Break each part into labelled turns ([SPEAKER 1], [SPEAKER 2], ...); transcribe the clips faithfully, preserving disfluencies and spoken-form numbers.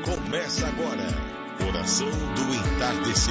[SPEAKER 1] Começa agora, Oração do Entardecer.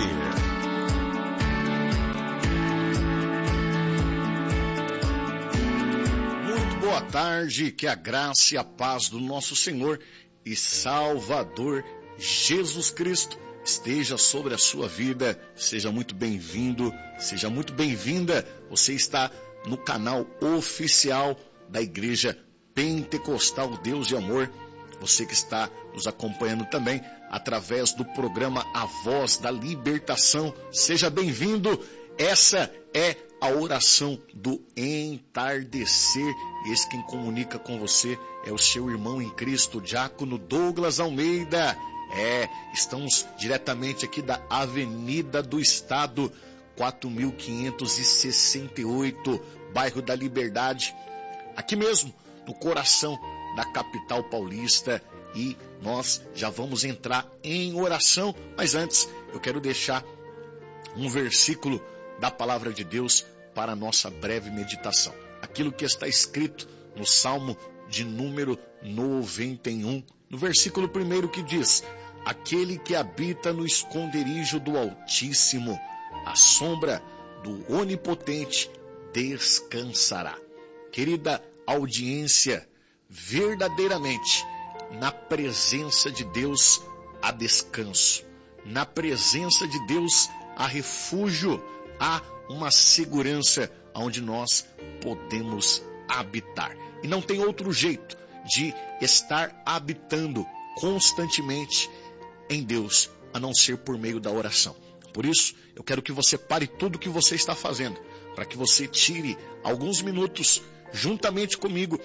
[SPEAKER 1] Muito boa tarde, que a graça e a paz do nosso Senhor e Salvador Jesus Cristo esteja sobre a sua vida. Seja muito bem-vindo, seja muito bem-vinda. Você está no canal oficial da Igreja Pentecostal Deus de Amor. Você que está nos acompanhando também através do programa A Voz da Libertação, seja bem-vindo. Essa é a oração do entardecer. E esse quem comunica com você é o seu irmão em Cristo, Diácono Douglas Almeida. É, estamos diretamente aqui da Avenida do Estado, quatro mil quinhentos e sessenta e oito, bairro da Liberdade, aqui mesmo, no coração da capital paulista, e nós já vamos entrar em oração, mas antes eu quero deixar um versículo da palavra de Deus para a nossa breve meditação. Aquilo que está escrito no Salmo de número noventa e um, no versículo primeiro, que diz: aquele que habita no esconderijo do Altíssimo, à sombra do Onipotente descansará. Querida audiência, verdadeiramente, na presença de Deus há descanso, na presença de Deus há refúgio, há uma segurança onde nós podemos habitar. E não tem outro jeito de estar habitando constantemente em Deus, a não ser por meio da oração. Por isso, eu quero que você pare tudo o que você está fazendo, para que você tire alguns minutos juntamente comigo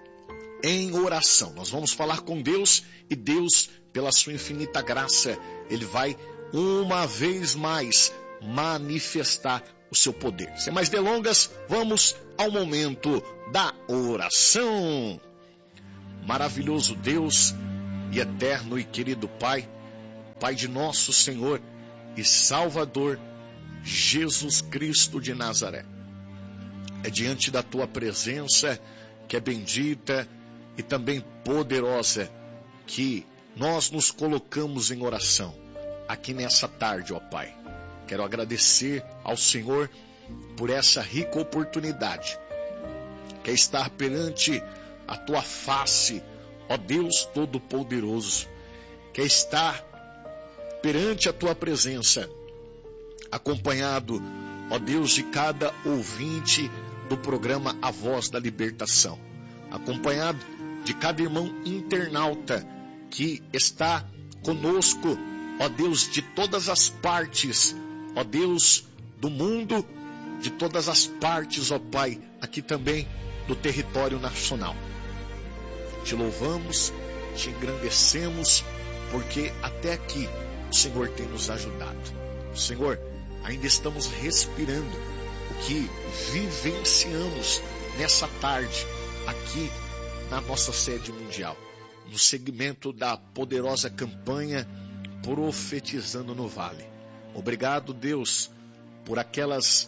[SPEAKER 1] em oração. Nós vamos falar com Deus, e Deus, pela sua infinita graça, Ele vai uma vez mais manifestar o seu poder. Sem mais delongas, vamos ao momento da oração. Maravilhoso Deus e eterno e querido Pai, Pai de nosso Senhor e Salvador Jesus Cristo de Nazaré, é diante da tua presença, que é bendita e também poderosa, que nós nos colocamos em oração aqui nessa tarde, ó Pai. Quero agradecer ao Senhor por essa rica oportunidade, que é estar perante a tua face, ó Deus Todo-Poderoso, que é estar perante a tua presença, acompanhado, ó Deus, de cada ouvinte do programa A Voz da Libertação, acompanhado de cada irmão internauta que está conosco, ó Deus, de todas as partes, ó Deus, do mundo, de todas as partes, ó Pai, aqui também do território nacional. Te louvamos, te engrandecemos, porque até aqui o Senhor tem nos ajudado. Senhor, ainda estamos respirando o que vivenciamos nessa tarde aqui na nossa sede mundial, no segmento da poderosa campanha Profetizando no Vale. Obrigado, Deus, por aquelas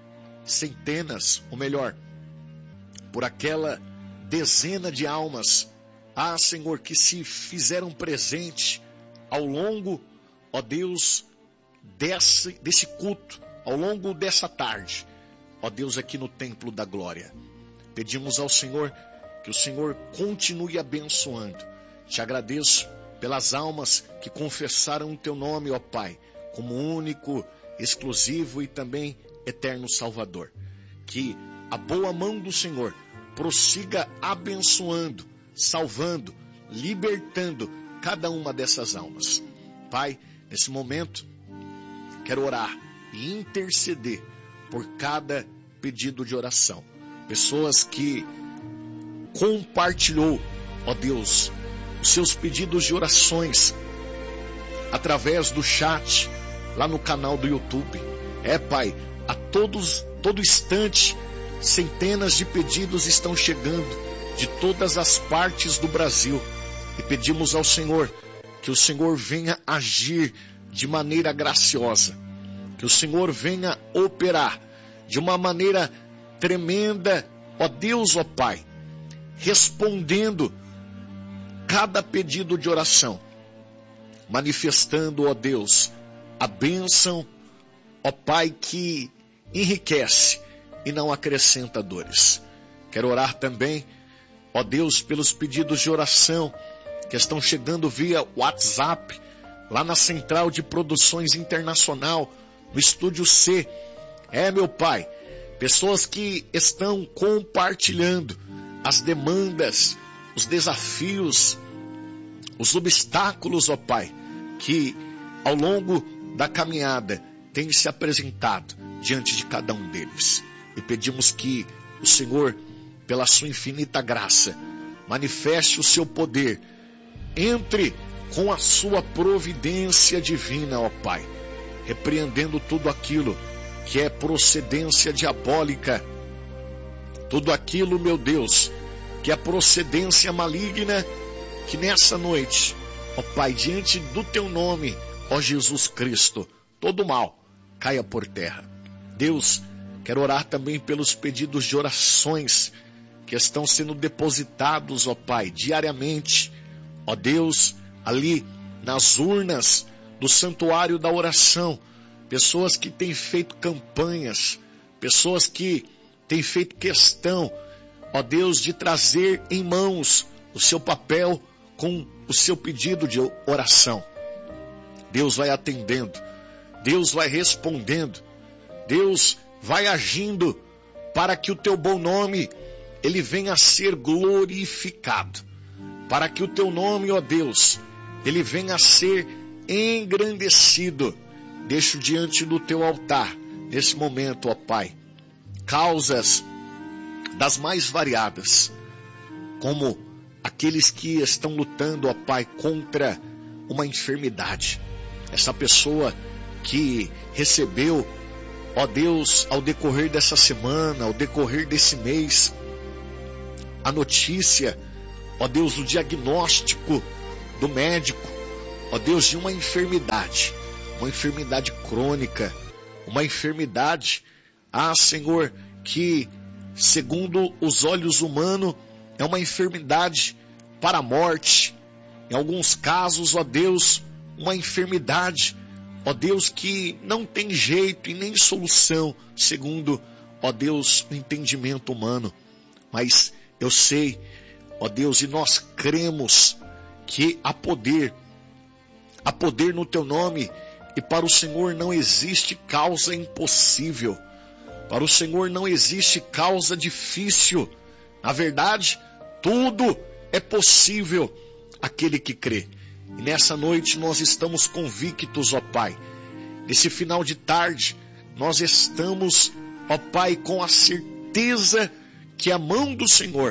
[SPEAKER 1] centenas, ou melhor, por aquela dezena de almas, ah, Senhor, que se fizeram presente ao longo, ó Deus, desse, desse culto, ao longo dessa tarde, ó Deus, aqui no Templo da Glória. Pedimos ao Senhor que o Senhor continue abençoando. Te agradeço pelas almas que confessaram o teu nome, ó Pai, como único, exclusivo e também eterno Salvador. Que a boa mão do Senhor prossiga abençoando, salvando, libertando cada uma dessas almas. Pai, nesse momento, quero orar e interceder por cada pedido de oração. Pessoas que compartilhou, ó Deus, os seus pedidos de orações através do chat lá no canal do YouTube. É, Pai, a todos, todo instante, centenas de pedidos estão chegando de todas as partes do Brasil, e pedimos ao Senhor que o Senhor venha agir de maneira graciosa, que o Senhor venha operar de uma maneira tremenda, ó Deus, ó Pai, respondendo cada pedido de oração, manifestando, ó Deus, a bênção, ó Pai, que enriquece e não acrescenta dores. Quero orar também, ó Deus, pelos pedidos de oração que estão chegando via WhatsApp, lá na Central de Produções Internacional, no Estúdio C. É, meu Pai, pessoas que estão compartilhando as demandas, os desafios, os obstáculos, ó Pai, que ao longo da caminhada têm se apresentado diante de cada um deles. E pedimos que o Senhor, pela sua infinita graça, manifeste o seu poder, entre com a sua providência divina, ó Pai, repreendendo tudo aquilo que é procedência diabólica, tudo aquilo, meu Deus, que é procedência maligna, que nessa noite, ó Pai, diante do teu nome, ó Jesus Cristo, todo mal caia por terra. Deus, quero orar também pelos pedidos de orações que estão sendo depositados, ó Pai, diariamente, ó Deus, ali nas urnas do santuário da oração, pessoas que têm feito campanhas, pessoas que têm feito questão, ó Deus, de trazer em mãos o seu papel com o seu pedido de oração. Deus vai atendendo, Deus vai respondendo, Deus vai agindo para que o teu bom nome, ele venha a ser glorificado, para que o teu nome, ó Deus, ele venha a ser engrandecido. Deixo diante do teu altar, nesse momento, ó Pai, causas das mais variadas, como aqueles que estão lutando, ó Pai, contra uma enfermidade. Essa pessoa que recebeu, ó Deus, ao decorrer dessa semana, ao decorrer desse mês, a notícia, ó Deus, o diagnóstico do médico, ó Deus, de uma enfermidade, uma enfermidade crônica, uma enfermidade, ah Senhor, que segundo os olhos humanos é uma enfermidade para a morte, em alguns casos, ó Deus, uma enfermidade, ó Deus, que não tem jeito e nem solução, segundo, ó Deus, o entendimento humano, mas eu sei, ó Deus, e nós cremos que há poder, há poder no teu nome, e para o Senhor não existe causa impossível, para o Senhor não existe causa difícil, na verdade, tudo é possível aquele que crê. E nessa noite nós estamos convictos, ó Pai, nesse final de tarde, nós estamos, ó Pai, com a certeza que a mão do Senhor,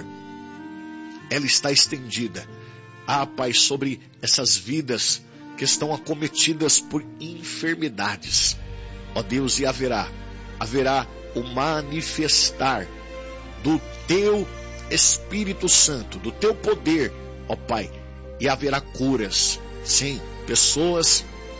[SPEAKER 1] ela está estendida, ah Pai, sobre essas vidas que estão acometidas por enfermidades, ó Deus, e haverá, haverá o manifestar do teu Espírito Santo, do teu poder, ó Pai, e haverá curas, sim, pessoas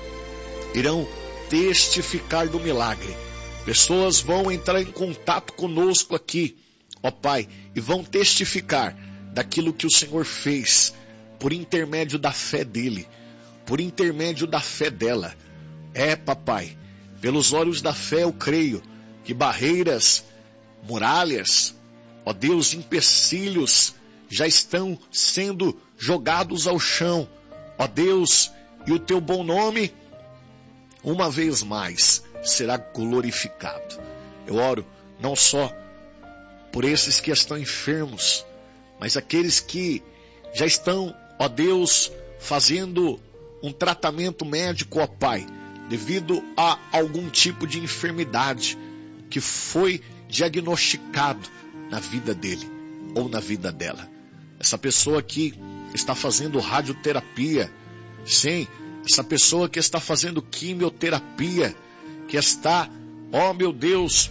[SPEAKER 1] irão testificar do milagre, pessoas vão entrar em contato conosco aqui, ó Pai, e vão testificar daquilo que o Senhor fez, por intermédio da fé dele, por intermédio da fé dela. É, papai, pelos olhos da fé eu creio que barreiras, muralhas, ó Deus, empecilhos já estão sendo jogados ao chão, ó Deus, e o teu bom nome, uma vez mais, será glorificado. Eu oro não só por esses que estão enfermos, mas aqueles que já estão, ó Deus, fazendo um tratamento médico, ó Pai, devido a algum tipo de enfermidade que foi diagnosticado na vida dele ou na vida dela. Essa pessoa que está fazendo radioterapia, sim, essa pessoa que está fazendo quimioterapia, que está, ó meu Deus,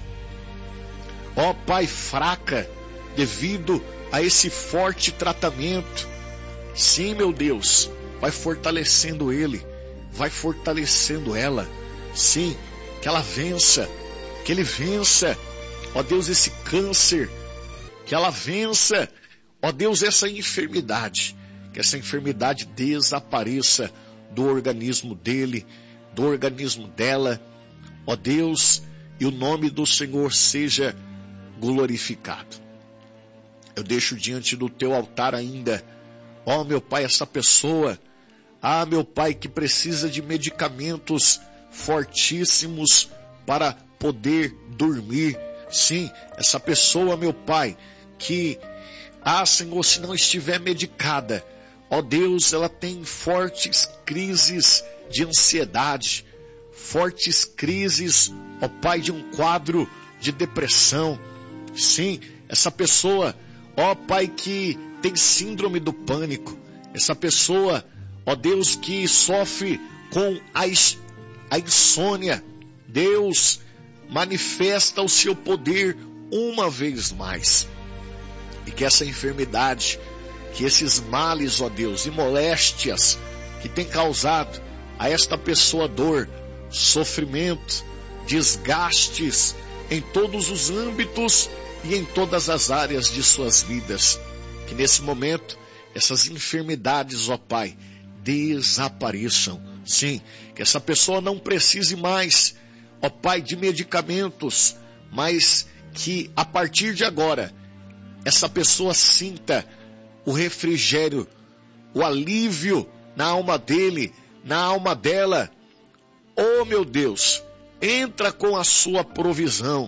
[SPEAKER 1] ó Pai, fraca devido a esse forte tratamento. Sim, meu Deus, vai fortalecendo ele, vai fortalecendo ela. Sim, que ela vença, que ele vença, ó Deus, esse câncer, que ela vença, ó Deus, essa enfermidade, que essa enfermidade desapareça do organismo dele, do organismo dela, ó Deus, e o nome do Senhor seja glorificado. Eu deixo diante do teu altar ainda, ó meu Pai, essa pessoa, ah meu Pai, que precisa de medicamentos fortíssimos para poder dormir. Sim, essa pessoa, meu Pai, que, ah Senhor, se não estiver medicada, ó Deus, ela tem fortes crises de ansiedade, fortes crises, ó Pai, de um quadro de depressão. Sim, essa pessoa, ó Pai, que tem síndrome do pânico, essa pessoa, ó Deus, que sofre com a, a insônia. Deus, manifesta o seu poder uma vez mais, e que essa enfermidade, que esses males, ó Deus, e moléstias que tem causado a esta pessoa dor, sofrimento, desgastes em todos os âmbitos e em todas as áreas de suas vidas, que nesse momento essas enfermidades, ó Pai, desapareçam. Sim, que essa pessoa não precise mais, ó Pai, de medicamentos, mas que a partir de agora essa pessoa sinta o refrigério, o alívio na alma dele, na alma dela. Oh meu Deus, entra com a sua provisão,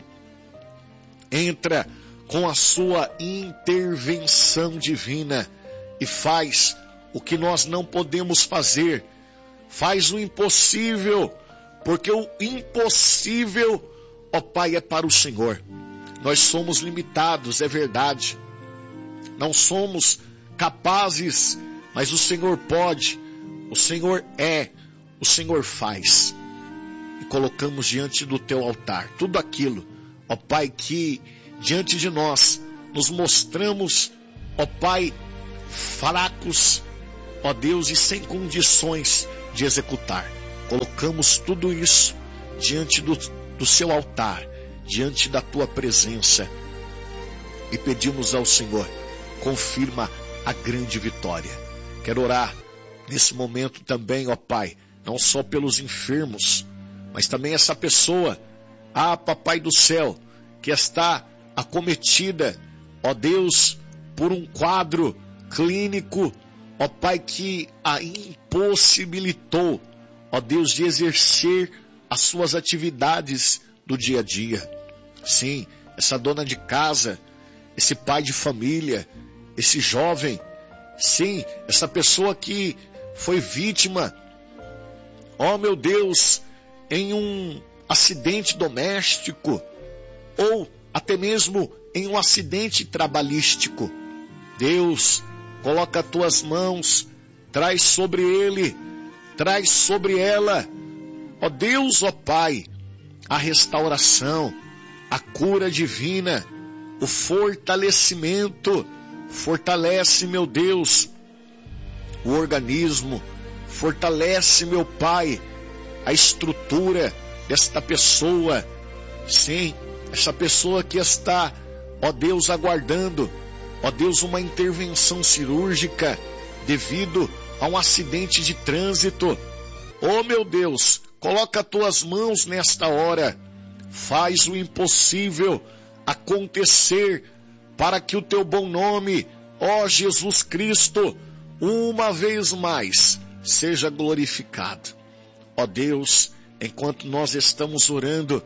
[SPEAKER 1] entra com a sua intervenção divina e faz o que nós não podemos fazer, faz o impossível, porque o impossível, ó Pai, é para o Senhor. Nós somos limitados, é verdade, não somos capazes, mas o Senhor pode, o Senhor é, o Senhor faz. E colocamos diante do teu altar tudo aquilo, ó Pai, que diante de nós nos mostramos, ó Pai, fracos, ó Deus, e sem condições de executar. Colocamos tudo isso diante do, do seu altar, diante da tua presença, e pedimos ao Senhor, confirma a grande vitória. Quero orar nesse momento também, ó Pai, não só pelos enfermos, mas também essa pessoa, ah Papai do céu, que está acometida, ó Deus, por um quadro clínico, ó Pai, que a impossibilitou, ó Deus, de exercer as suas atividades do dia a dia. Sim, essa dona de casa, esse pai de família, esse jovem, sim, essa pessoa que foi vítima, ó meu Deus, em um acidente doméstico, ou até mesmo em um acidente trabalhístico. Deus, coloca as tuas mãos, traz sobre ele, traz sobre ela, ó Deus, ó Pai, a restauração, a cura divina, o fortalecimento. Fortalece, meu Deus, o organismo, fortalece, meu Pai, a estrutura desta pessoa. Sim, essa pessoa que está, ó Deus, aguardando, ó Deus, uma intervenção cirúrgica devido a um acidente de trânsito. Ó meu Deus, coloca as tuas mãos nesta hora, faz o impossível acontecer para que o teu bom nome, ó Jesus Cristo, uma vez mais seja glorificado. Ó Deus, enquanto nós estamos orando,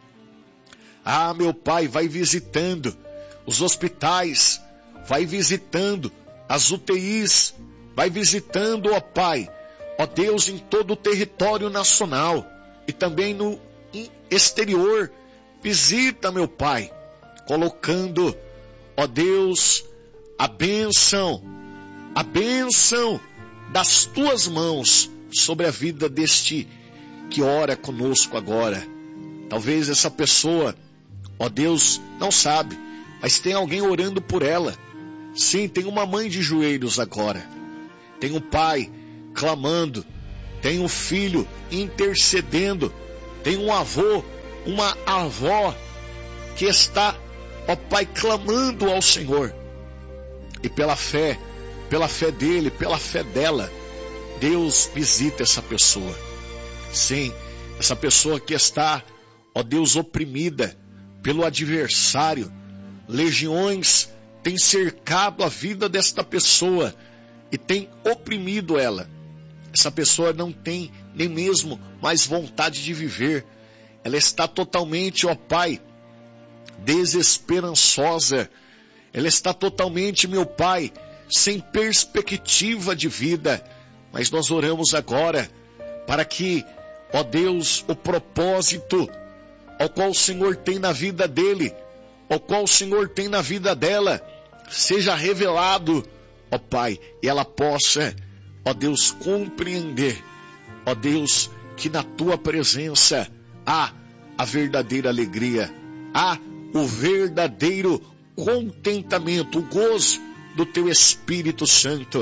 [SPEAKER 1] ah meu Pai, vai visitando os hospitais, vai visitando as U T Is, vai visitando, ó Pai, ó Deus, em todo o território nacional e também no exterior. Visita, meu Pai, colocando, ó Deus, a bênção, a bênção das tuas mãos sobre a vida deste que ora conosco agora. Talvez essa pessoa, ó Deus, não sabe, mas tem alguém orando por ela. Sim, tem uma mãe de joelhos agora, tem um pai clamando, tem um filho intercedendo, tem um avô, uma avó que está, ó Pai, clamando ao Senhor. E pela fé, pela fé dele, pela fé dela, Deus, visita essa pessoa. Sim, essa pessoa que está, ó Deus, oprimida pelo adversário. Legiões têm cercado a vida desta pessoa e têm oprimido ela. Essa pessoa não tem nem mesmo mais vontade de viver. Ela está totalmente, ó Pai, desesperançosa. Ela está totalmente, meu Pai, sem perspectiva de vida. Mas nós oramos agora para que, ó Deus, o propósito ao qual o Senhor tem na vida dele, ao qual o Senhor tem na vida dela, seja revelado, ó Pai, e ela possa, ó Deus, compreender, ó Deus, que na tua presença há a verdadeira alegria, há o verdadeiro contentamento, o gozo do teu Espírito Santo.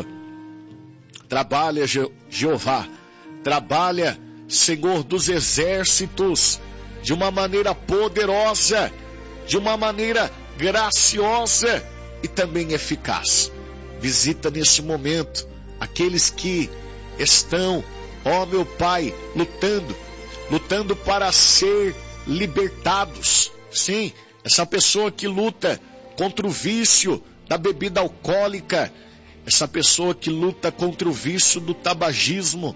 [SPEAKER 1] Trabalha, Je- Jeová, trabalha, Senhor dos exércitos, de uma maneira poderosa, de uma maneira graciosa e também eficaz. Visita nesse momento aqueles que estão, ó meu Pai, lutando, lutando para ser libertados. Sim, essa pessoa que luta contra o vício da bebida alcoólica, essa pessoa que luta contra o vício do tabagismo.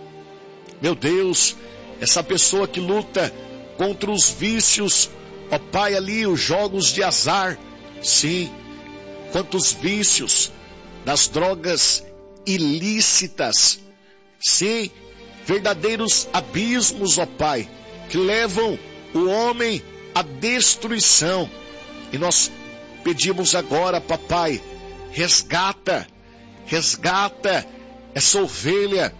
[SPEAKER 1] Meu Deus, essa pessoa que luta contra os vícios, ó Pai, ali os jogos de azar. Sim, quantos vícios das drogas ilícitas. Sim, verdadeiros abismos, ó Pai, que levam o homem à destruição. E nós pedimos agora, papai, resgata, resgata essa ovelha,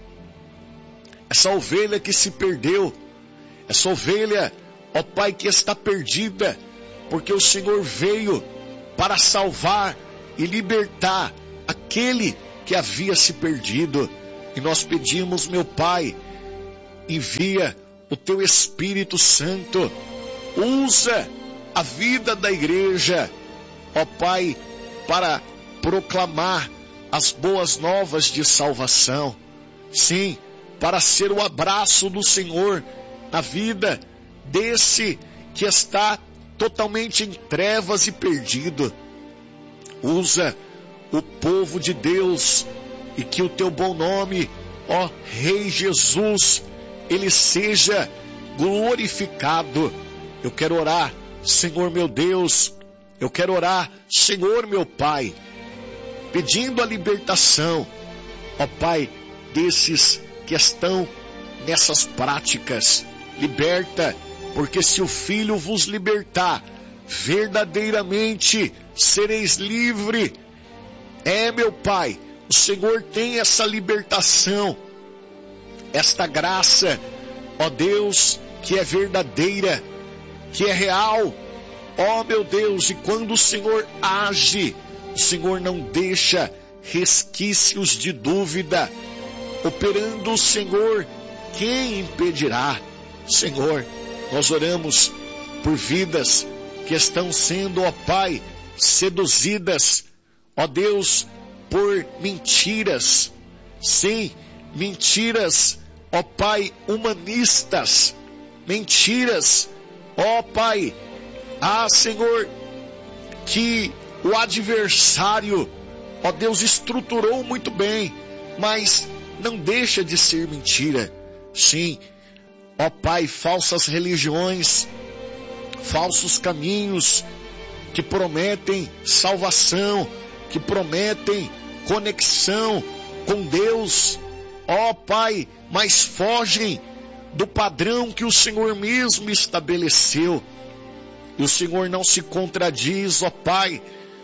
[SPEAKER 1] essa ovelha que se perdeu, essa ovelha, ó Pai, que está perdida, porque o Senhor veio para salvar e libertar aquele que havia se perdido. E nós pedimos, meu Pai, envia o teu Espírito Santo, usa a vida da igreja, ó Pai, para proclamar as boas novas de salvação. Sim, para ser o abraço do Senhor na vida desse que está totalmente em trevas e perdido. Usa o povo de Deus e que o teu bom nome, ó Rei Jesus, ele seja glorificado. Eu quero orar, Senhor meu Deus, eu quero orar, Senhor meu Pai, pedindo a libertação, ó Pai, desses que estão nessas práticas. Liberta, porque se o Filho vos libertar, verdadeiramente sereis livre. É, meu Pai, o Senhor tem essa libertação, esta graça, ó Deus, que é verdadeira, que é real, ó meu Deus, e quando o Senhor age, o Senhor não deixa resquícios de dúvida. Operando o Senhor, quem impedirá? Senhor, nós oramos por vidas que estão sendo, ó Pai, seduzidas, ó Deus, por mentiras. Sim, mentiras, ó Pai, humanistas, mentiras, ó Pai, ah Senhor, que o adversário, ó Deus, estruturou muito bem, mas não deixa de ser mentira. Sim, ó Pai, falsas religiões, falsos caminhos que prometem salvação, que prometem conexão com Deus, ó Pai, mas fogem do padrão que o Senhor mesmo estabeleceu. E o Senhor não se contradiz, ó Pai,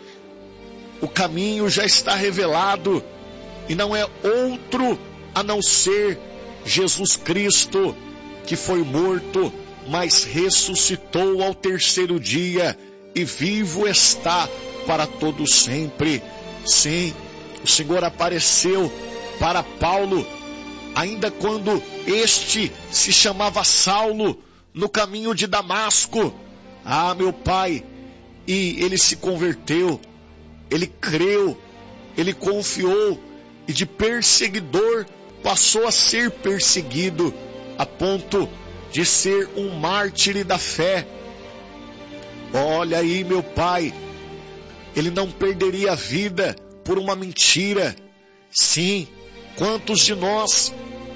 [SPEAKER 1] o caminho já está revelado e não é outro a não ser Jesus Cristo, que foi morto, mas ressuscitou ao terceiro dia e vivo está para todo sempre. Sim, o Senhor apareceu para Paulo, ainda quando este se chamava Saulo, no caminho de Damasco. Ah, meu Pai, e ele se converteu, ele creu, ele confiou, e de perseguidor passou a ser perseguido a ponto de ser um mártir da fé. Olha aí, meu Pai, ele não perderia a vida por uma mentira. Sim, quantos de nós,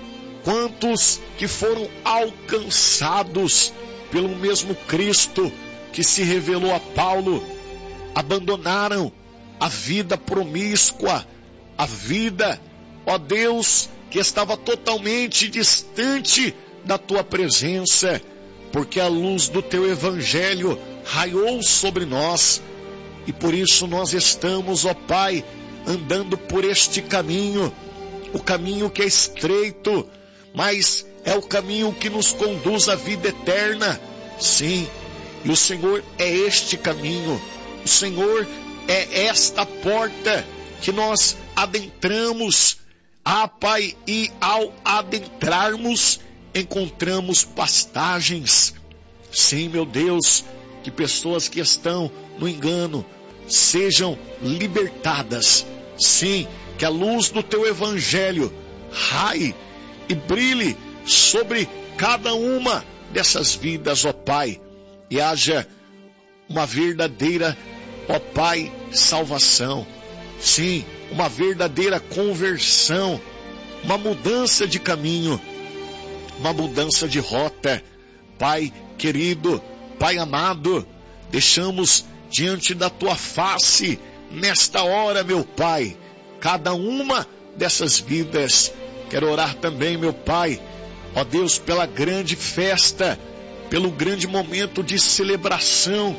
[SPEAKER 1] quantos que foram alcançados pelo mesmo Cristo que se revelou a Paulo, abandonaram a vida promíscua, a vida, ó Deus, que estava totalmente distante da tua presença, porque a luz do teu evangelho raiou sobre nós, e por isso nós estamos, ó Pai, andando por este caminho, o caminho que é estreito, mas é o caminho que nos conduz à vida eterna. Sim, e o Senhor é este caminho, o Senhor é esta porta que nós adentramos. Ah, Pai, e ao adentrarmos, encontramos pastagens. Sim, meu Deus, que pessoas que estão no engano sejam libertadas. Sim, que a luz do teu evangelho raie e brilhe sobre cada uma dessas vidas, ó Pai, e haja uma verdadeira, ó Pai, salvação. Sim, uma verdadeira conversão, uma mudança de caminho, uma mudança de rota. Pai querido, Pai amado, deixamos diante da tua face nesta hora, meu Pai, cada uma dessas vidas. Quero orar também, meu Pai, ó Deus, pela grande festa, pelo grande momento de celebração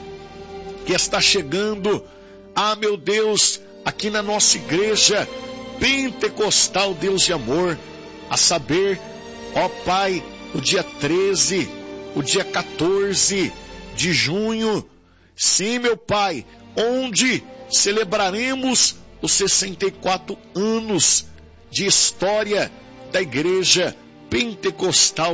[SPEAKER 1] que está chegando, ah, meu Deus, aqui na nossa igreja pentecostal, Deus de amor, a saber, ó Pai, o dia treze, o dia quatorze de junho, sim, meu Pai, onde celebraremos os sessenta e quatro anos de história da igreja pentecostal